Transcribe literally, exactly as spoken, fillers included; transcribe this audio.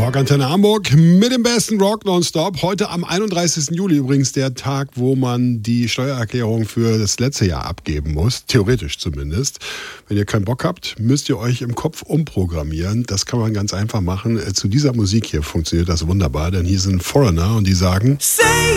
Rockantenne Hamburg mit dem besten Rock nonstop. Heute am einunddreißigsten Juli übrigens der Tag, wo man die Steuererklärung für das letzte Jahr abgeben muss. Theoretisch zumindest. Wenn ihr keinen Bock habt, müsst ihr euch im Kopf umprogrammieren. Das kann man ganz einfach machen. Zu dieser Musik hier funktioniert das wunderbar, denn hier sind Foreigner und die sagen... Say